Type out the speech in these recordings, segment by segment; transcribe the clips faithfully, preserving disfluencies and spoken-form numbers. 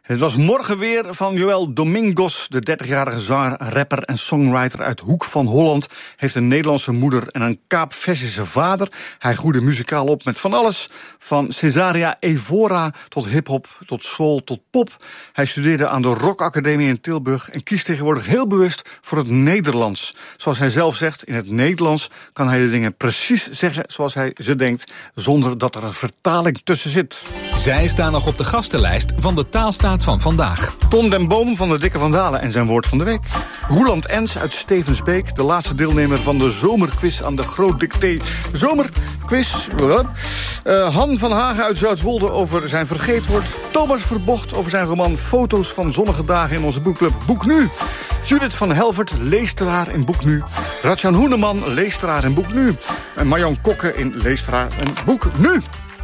Het was morgen weer van Joël Domingos, de dertigjarige zanger, rapper en songwriter uit Hoek van Holland. Heeft een Nederlandse moeder en een Kaapverdische vader. Hij groeide muzikaal op met van alles, van Cesaria Evora tot hiphop, tot soul, tot pop. Hij studeerde aan de Rock Academie in Tilburg en kiest tegenwoordig heel bewust voor het Nederlands. Zoals hij zelf zegt, in het Nederlands kan hij de dingen precies zeggen zoals hij ze denkt, zonder dat er een vertaling tussen zit. Zij staan nog op de gastenlijst van de Taalstaat van vandaag. Ton den Boom van de Dikke Van Dalen en zijn woord van de week. Roeland Ens uit Stevensbeek, de laatste deelnemer van de zomerquiz aan de Groot Dicté Zomerquiz. Uh, Han van Hagen uit Zuidwolde over zijn vergeetwoord. Thomas Verbocht over zijn roman Foto's van zonnige dagen in onze boekclub Boek Nu. Judith van Helvert, leesteraar in Boek Nu. Ratjan Hoeneman, leesteraar in Boek Nu. En Marjan Kokke in leesteraar in Boek Nu.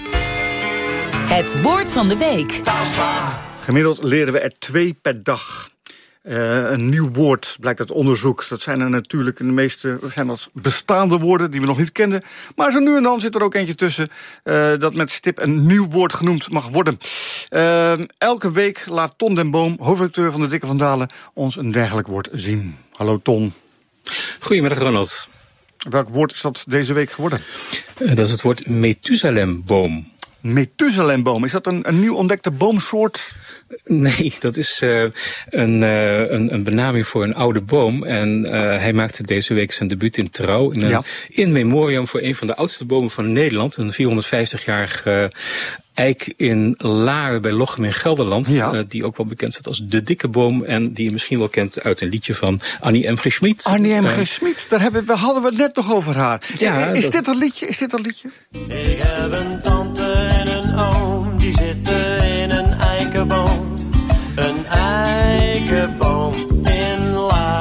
Het woord van de week. Gemiddeld leren we er twee per dag. Uh, een nieuw woord, blijkt uit onderzoek. Dat zijn er natuurlijk in de meeste zijn dat bestaande woorden die we nog niet kenden. Maar zo nu en dan zit er ook eentje tussen uh, dat met stip een nieuw woord genoemd mag worden. Uh, elke week laat Ton den Boom, hoofdredacteur van de Dikke Van Dalen, ons een dergelijk woord zien. Hallo Ton. Goedemiddag Ronald. Welk woord is dat deze week geworden? Uh, dat is het woord Methuselemboom. Methuselemboom, is dat een, een nieuw ontdekte boomsoort? Nee, dat is uh, een, uh, een, een benaming voor een oude boom. En uh, hij maakte deze week zijn debuut in Trouw. In een ja. in memoriam voor een van de oudste bomen van Nederland. Een vierhonderdvijftig-jarig uh, eik in Laren bij Lochem in Gelderland. Ja. Uh, die ook wel bekend staat als de dikke boom. En die je misschien wel kent uit een liedje van Annie M G. Schmid. Annie M G. Uh, Schmid, daar hebben we, hadden we het net nog over haar. Ja, is dat... dit een liedje? Is dit een liedje? Ik heb een tante en een oom, die zitten in een eikenboom. Een eikenboom in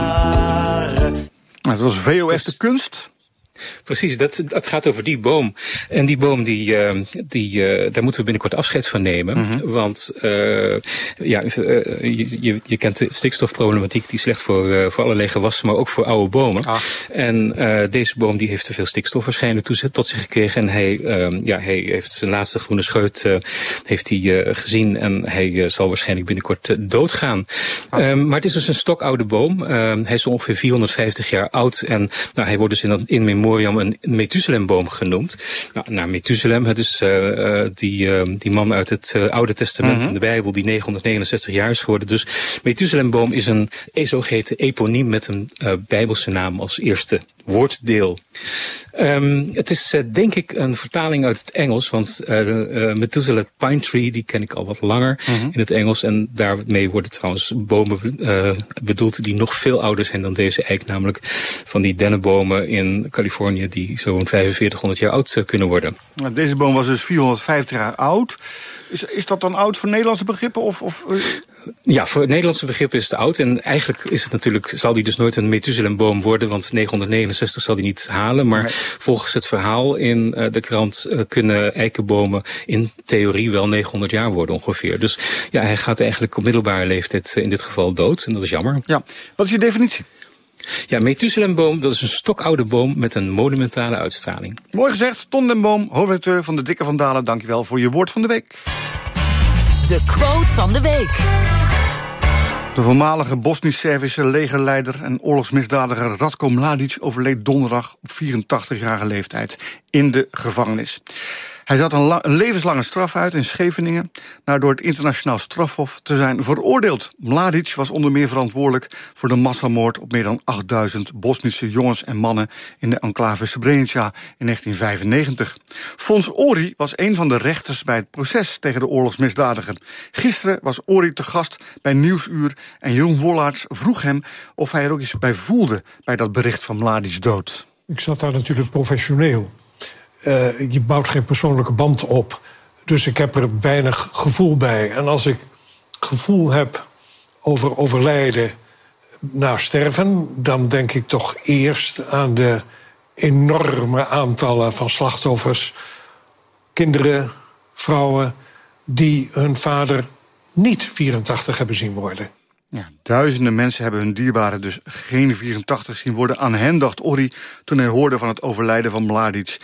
Laren. Nou, dat was V O S de kunst. Precies, dat, dat gaat over die boom. En die boom, die, uh, die, uh, daar moeten we binnenkort afscheid van nemen. Mm-hmm. Want uh, ja, uh, je, je, je kent de stikstofproblematiek, die is slecht voor, uh, voor allerlei gewassen, maar ook voor oude bomen. Ach. En uh, deze boom die heeft te veel stikstof waarschijnlijk toezet tot zich gekregen. En hij, uh, ja, hij heeft zijn laatste groene scheut uh, heeft hij, uh, gezien. En hij uh, zal waarschijnlijk binnenkort uh, doodgaan. Um, maar het is dus een stokoude boom. Uh, hij is ongeveer vierhonderdvijftig jaar oud. En nou, hij wordt dus in, in memoriam een Methuselemboom genoemd. Nou, naar Methuselem, het is uh, die, uh, die man uit het uh, Oude Testament mm-hmm. in de Bijbel die negenhonderdnegenenzestig jaar is geworden. Dus Methuselemboom is een zogeheten eponiem met een uh, Bijbelse naam als eerste woorddeel. Um, het is uh, denk ik een vertaling uit het Engels, want uh, uh, Methuselah Pine Tree, die ken ik al wat langer mm-hmm. in het Engels. En daarmee worden trouwens bomen uh, bedoeld die nog veel ouder zijn dan deze eik, namelijk van die dennenbomen in Californië die zo'n vijfenveertighonderd jaar oud uh, kunnen worden. Deze boom was dus vierhonderdvijftig jaar oud. Is, is dat dan oud voor Nederlandse begrippen? Of, of... Ja, voor Nederlandse begrippen is het oud. En eigenlijk is het natuurlijk, zal die dus nooit een Methuselemboom worden, want negenhonderdnegenenzestig zal die niet halen. Maar nee. volgens het verhaal in uh, de krant uh, kunnen eikenbomen in theorie wel negenhonderd jaar worden ongeveer. Dus ja, hij gaat eigenlijk op middelbare leeftijd uh, in dit geval dood. En dat is jammer. Ja, wat is je definitie? Ja, Methuselemboom, dat is een stokoude boom met een monumentale uitstraling. Mooi gezegd, Ton den Boom, hoofdredacteur van de Dikke Van Dalen. Dankjewel voor je woord van de week. De quote van de week. De voormalige Bosnisch-Servische legerleider en oorlogsmisdadiger Ratko Mladic overleed donderdag op vierentachtigjarige leeftijd in de gevangenis. Hij zat een, la- een levenslange straf uit in Scheveningen, na door het internationaal strafhof te zijn veroordeeld. Mladic was onder meer verantwoordelijk voor de massamoord op meer dan achtduizend Bosnische jongens en mannen in de enclave Srebrenica in negentien vijfennegentig. Fons Ori was een van de rechters bij het proces tegen de oorlogsmisdadiger. Gisteren was Ori te gast bij Nieuwsuur en Jeroen Wollaerts vroeg hem of hij er ook iets bij voelde bij dat bericht van Mladic dood. Ik zat daar natuurlijk professioneel. Uh, je bouwt geen persoonlijke band op. Dus ik heb er weinig gevoel bij. En als ik gevoel heb over overlijden na sterven, dan denk ik toch eerst aan de enorme aantallen van slachtoffers, kinderen, vrouwen, die hun vader niet vierentachtig hebben zien worden. Ja, duizenden mensen hebben hun dierbaren dus geen vierentachtig zien worden. Aan hen dacht Ori toen hij hoorde van het overlijden van Mladic.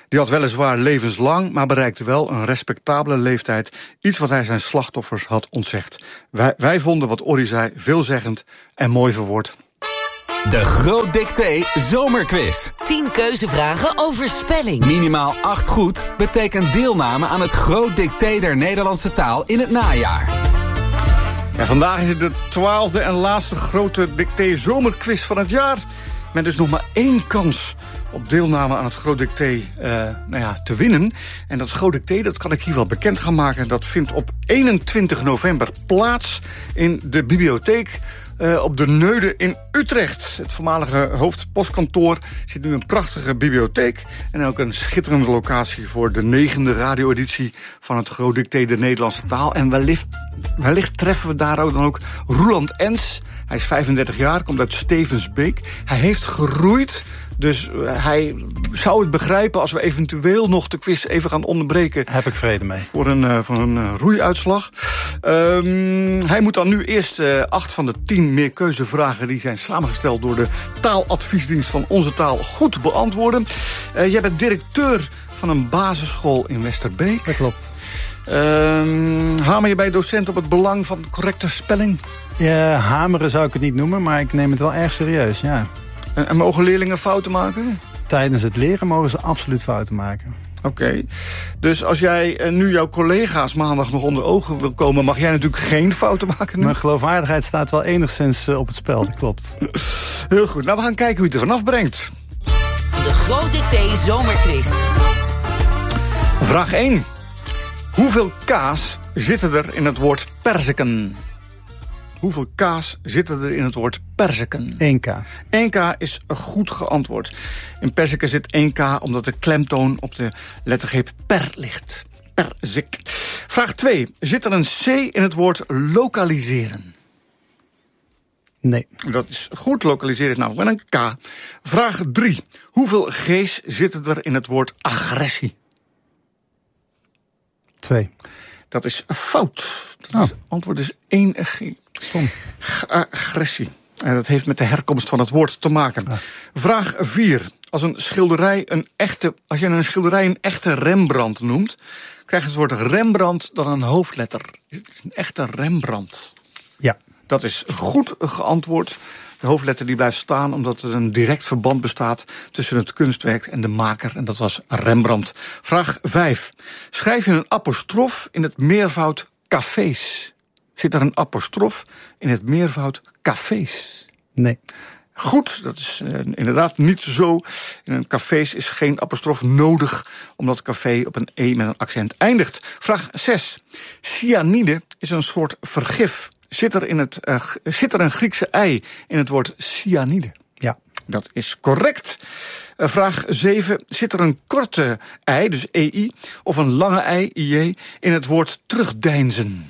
Die had weliswaar levenslang, maar bereikte wel een respectabele leeftijd. Iets wat hij zijn slachtoffers had ontzegd. Wij, wij vonden wat Orry zei veelzeggend en mooi verwoord. De Groot Dicté Zomerquiz. tien keuzevragen over spelling. Minimaal acht goed betekent deelname aan het Groot Dicté der Nederlandse taal in het najaar. Ja, vandaag is het de twaalfde en laatste grote Dicté Zomerquiz van het jaar. Met dus nog maar één kans op deelname aan het Groot Dicté uh, nou ja, te winnen. En dat Groot Dicté, dat kan ik hier wel bekend gaan maken. Dat vindt op eenentwintig november plaats in de bibliotheek uh, op de Neude in Utrecht. Het voormalige hoofdpostkantoor zit nu een prachtige bibliotheek. En ook een schitterende locatie voor de negende radio-editie van het Groot Dicté der Nederlandse taal. En wellicht, wellicht treffen we daar ook dan ook Roeland Ens. Hij is vijfendertig jaar, komt uit Stevensbeek. Hij heeft geroeid, dus hij zou het begrijpen als we eventueel nog de quiz even gaan onderbreken. Heb ik vrede mee. Voor een, uh, voor een uh, roeiuitslag. Um, hij moet dan nu eerst uh, acht van de tien meerkeuzevragen die zijn samengesteld door de taaladviesdienst van Onze Taal goed beantwoorden. Uh, jij bent directeur van een basisschool in Westerbeek. Dat klopt. Um, hamer je bij docent op het belang van correcte spelling? Ja, hameren zou ik het niet noemen, maar ik neem het wel erg serieus, ja. En, en mogen leerlingen fouten maken? Tijdens het leren mogen ze absoluut fouten maken. Oké, okay. Dus als jij uh, nu jouw collega's maandag nog onder ogen wil komen, mag jij natuurlijk geen fouten maken nu? Mijn geloofwaardigheid staat wel enigszins uh, op het spel, dat klopt. Heel goed, nou we gaan kijken hoe je het er vanaf brengt. De Groot Dicté Zomerquiz. Vraag één. Hoeveel kaas zitten er in het woord perziken? Hoeveel kaas zitten er in het woord perziken? één k. één k is goed geantwoord. In perziken zit één k omdat de klemtoon op de lettergreep per ligt. Perzik. Vraag twee. Zit er een c in het woord lokaliseren? Nee. Dat is goed. Lokaliseren is namelijk met een k. Vraag drie. Hoeveel g's zitten er in het woord agressie? twee. Dat is fout. Dat Oh. is, antwoord is één g. Stom. Agressie. En dat heeft met de herkomst van het woord te maken. Ah. Vraag vier. Als een schilderij een echte, als je een schilderij een echte Rembrandt noemt, krijgt het woord Rembrandt dan een hoofdletter. Het is een echte Rembrandt. Ja. Dat is goed geantwoord. De hoofdletter die blijft staan omdat er een direct verband bestaat tussen het kunstwerk en de maker. En dat was Rembrandt. Vraag vijf. Schrijf je een apostrof in het meervoud cafés? Zit er een apostrof in het meervoud cafés? Nee. Goed, dat is uh, inderdaad niet zo. In een cafés is geen apostrof nodig, omdat café op een e met een accent eindigt. Vraag zes. Cyanide is een soort vergif. Zit er, in het, uh, zit er een Griekse ei in het woord cyanide? Ja. Dat is correct. Uh, vraag zeven. Zit er een korte ei, dus ei, of een lange ei, ij, in het woord terugdeinzen?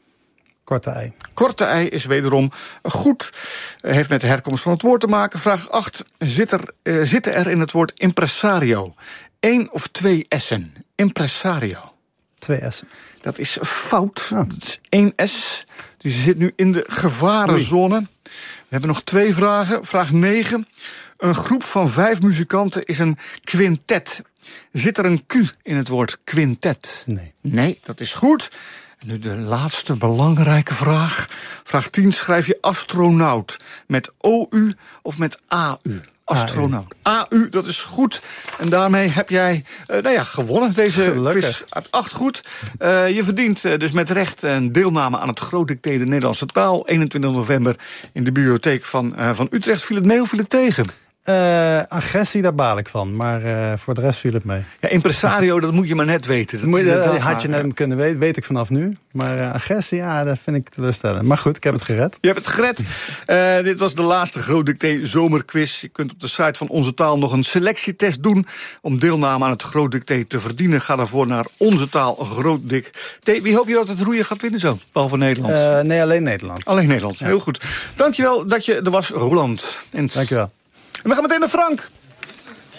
Korte ei. Korte ei is wederom goed. Uh, heeft met de herkomst van het woord te maken. Vraag acht. Zit er, uh, zitten er in het woord impresario Eén of twee s'en? Impresario. Twee s'en. Dat is fout. Oh. Dat is één s. Dus je zit nu in de gevarenzone. Oei. We hebben nog twee vragen. Vraag negen. Een groep van vijf muzikanten is een quintet. Zit er een Q in het woord quintet? Nee. Nee, dat is goed. En nu de laatste belangrijke vraag. Vraag tien. Schrijf je astronaut met O U of met A U? Astronaut. A U, dat is goed. En daarmee heb jij uh, nou ja, gewonnen deze Gelukkig. quiz. Acht goed. Uh, je verdient uh, dus met recht een deelname aan het Groot Dicté de Nederlandse taal. eenentwintig november in de bibliotheek van, uh, van Utrecht. Viel het mee of viel het tegen? Uh, agressie, daar baal ik van. Maar uh, voor de rest viel het mee. Ja, impresario, dat moet je maar net weten. Dat, Moet je, dat, dat dat, had je net kunnen weten, weet ik vanaf nu. Maar uh, agressie, ja, dat vind ik teleurstellend. Maar goed, ik heb het gered. Je hebt het gered. Uh, dit was de laatste Groot Dicté zomerquiz. Je kunt op de site van Onze Taal nog een selectietest doen om deelname aan het Groot Dicté te verdienen. Ga daarvoor naar Onze Taal Groot Dicté. Wie hoop je dat het roeien gaat winnen zo? Behalve Nederland. Uh, nee, alleen Nederland. Alleen Nederland, ja. Heel goed. Dankjewel dat je er was, Roland. Dankjewel. En we gaan meteen naar Frank.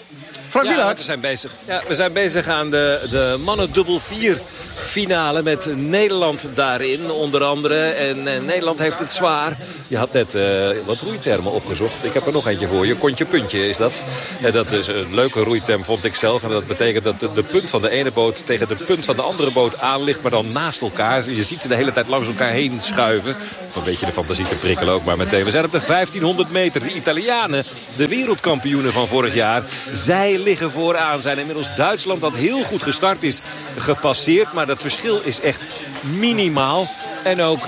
Frank ja, Wielaert. we zijn bezig. Ja, we zijn bezig aan de, de mannen dubbel vier finale met Nederland daarin, onder andere. En uh, Nederland heeft het zwaar. Je had net uh, wat roeitermen opgezocht. Ik heb er nog eentje voor je. Kontje puntje is dat. Uh, dat is een leuke roeiterm, vond ik zelf. En dat betekent dat de, de punt van de ene boot tegen de punt van de andere boot aan ligt, maar dan naast elkaar. Je ziet ze de hele tijd langs elkaar heen schuiven. Een beetje de fantasie te prikkelen ook maar meteen. We zijn op de vijftienhonderd meter. De Italianen, de wereldkampioenen van vorig jaar. Zij liggen vooraan. Zijn inmiddels Duitsland, dat heel goed gestart is, gepasseerd. Maar dat verschil is echt minimaal. En ook uh,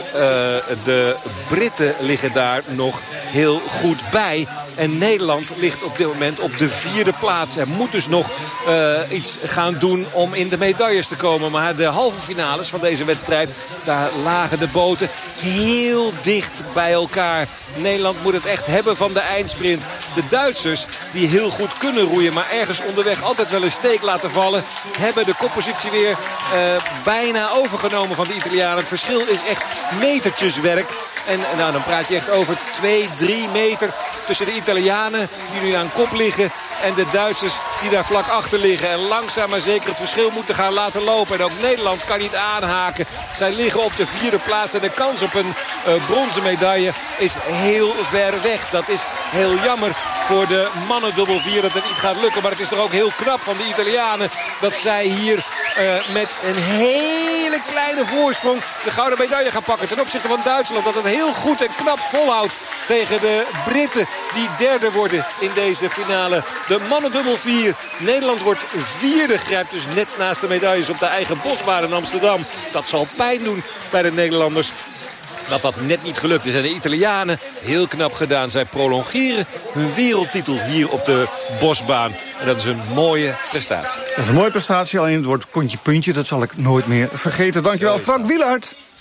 de Britten liggen daar nog heel goed bij. En Nederland ligt op dit moment op de vierde plaats. Er moet dus nog uh, iets gaan doen om in de medailles te komen. Maar de halve finales van deze wedstrijd, daar lagen de boten heel dicht bij elkaar. Nederland moet het echt hebben van de eindsprint. De Duitsers, die heel goed kunnen roeien, maar ergens onderweg altijd wel een steek laten vallen, hebben de koppositie weer uh, bijna overgenomen van de Italianen. Het verschil is echt metertjeswerk. En nou, dan praat je echt over twee, drie meter tussen de Italianen die nu aan kop liggen en de Duitsers die daar vlak achter liggen. En langzaam maar zeker het verschil moeten gaan laten lopen. En ook Nederland kan niet aanhaken. Zij liggen op de vierde plaats en de kans op een uh, bronzen medaille is heel ver weg. Dat is heel jammer voor de mannen dubbel vier dat het niet gaat lukken. Maar het is toch ook heel knap van de Italianen dat zij hier uh, met een hele kleine voorsprong de gouden medaille gaan pakken. Ten opzichte van Duitsland dat het heel goed en knap volhoudt tegen de Britten die derde worden in deze finale. De mannen dubbel vier. Nederland wordt vierde, grijpt dus net naast de medailles op de eigen bosbaan in Amsterdam. Dat zal pijn doen bij de Nederlanders dat dat net niet gelukt is. En de Italianen, heel knap gedaan. Zij prolongeren hun wereldtitel hier op de bosbaan. En dat is een mooie prestatie. Dat is een mooie prestatie, alleen het woord kontje puntje, dat zal ik nooit meer vergeten. Dankjewel, Frank Wielaert.